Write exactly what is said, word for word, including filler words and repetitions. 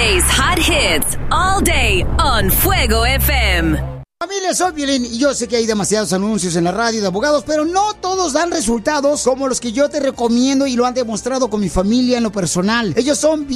Today's hot hits all day on Fuego F M. Familia, soy Piolín y yo sé que hay demasiados anuncios en la radio de abogados, pero no todos dan resultados como los que yo te recomiendo y lo han demostrado con mi familia en lo personal. Ellos son